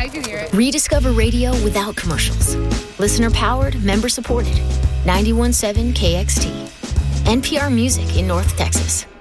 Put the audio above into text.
I can hear it. Rediscover radio without commercials. Listener powered, member supported. 91.7 KXT. NPR Music in North Texas.